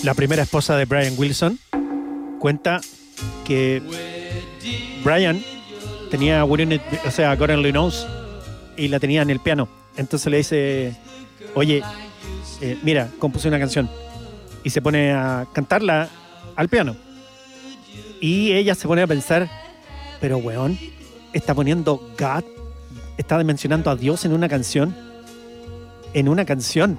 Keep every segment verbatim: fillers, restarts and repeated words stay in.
la primera esposa de Brian Wilson, cuenta que Brian tenía Wouldn't It Be- o sea, God Only Knows, y la tenía en el piano. Entonces le dice, oye, eh, mira, compuse una canción. Y se pone a cantarla al piano. Y ella se pone a pensar, pero weón, está poniendo God, está mencionando a Dios en una canción. En una canción.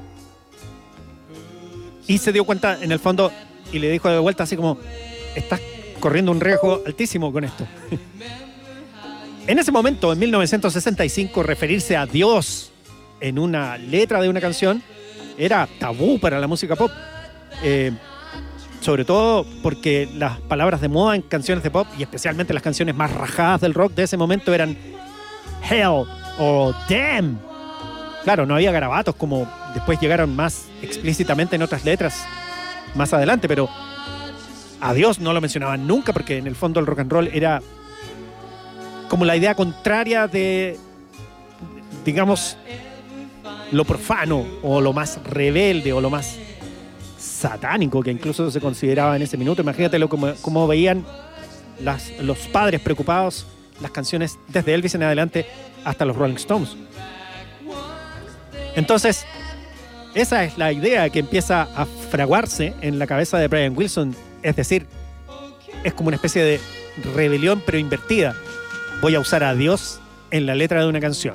Y se dio cuenta en el fondo y le dijo de vuelta así como, estás corriendo un riesgo altísimo con esto. En ese momento, en mil novecientos sesenta y cinco, referirse a Dios en una letra de una canción era tabú para la música pop. Eh, sobre todo porque las palabras de moda en canciones de pop, y especialmente las canciones más rajadas del rock de ese momento, eran hell o damn. Claro, no había garabatos como después llegaron más explícitamente en otras letras más adelante, pero a Dios no lo mencionaban nunca porque en el fondo el rock and roll era como la idea contraria de, digamos, lo profano o lo más rebelde o lo más satánico que incluso se consideraba en ese minuto. Imagínatelo como, como veían las, los padres preocupados las canciones desde Elvis en adelante hasta los Rolling Stones. Entonces, esa es la idea que empieza a fraguarse en la cabeza de Brian Wilson. Es decir, es como una especie de rebelión pero invertida. Voy a usar a Dios en la letra de una canción.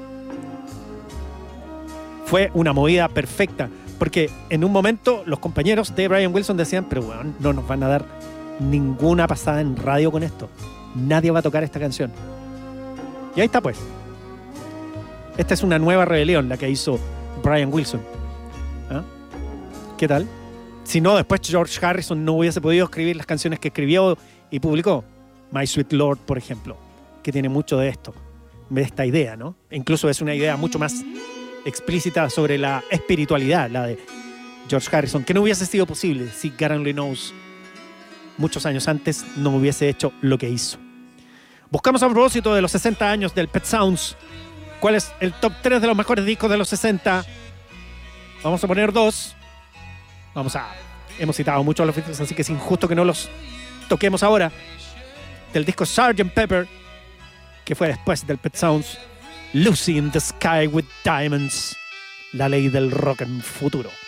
Fue una movida perfecta, porque en un momento los compañeros de Brian Wilson decían, pero bueno, no nos van a dar ninguna pasada en radio con esto. Nadie va a tocar esta canción. Y ahí está pues. Esta es una nueva rebelión la que hizo Brian Wilson. ¿Ah? ¿Qué tal? Si no, después George Harrison no hubiese podido escribir las canciones que escribió y publicó. My Sweet Lord, por ejemplo, que tiene mucho de esto, de esta idea, ¿no? Incluso es una idea mucho más explícita sobre la espiritualidad, la de George Harrison, que no hubiese sido posible si God Only Knows muchos años antes no hubiese hecho lo que hizo. Buscamos a propósito de los sesenta años del Pet Sounds. ¿Cuál es el top tres de los mejores discos de los sesenta? Vamos a poner dos. Vamos a... Hemos citado mucho a los Beatles, así que es injusto que no los toquemos ahora. Del disco sergeant Pepper, que fue después del Pet Sounds, Lucy in the Sky with Diamonds, la ley del rock en futuro.